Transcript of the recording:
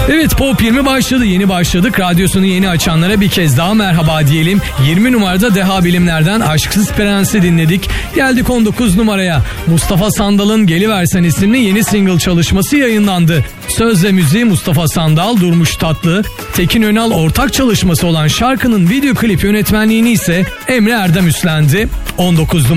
Evet, Pop 20 başladı. Yeni başladık. Radyosunu yeni açanlara bir kez daha merhaba diyelim. 20 numarada Deha Bilimler'den Aşksız Prens'i dinledik. Geldik 19 numaraya. Mustafa Sandal'ın Geliversen isimli yeni single çalışması yayınlandı. Söz ve müziği Mustafa Sandal, Durmuş Tatlı, Tekin Önal ortak çalışması olan şarkının video klip yönetmenliğini ise Emre Erdem üstlendi. 19 numara.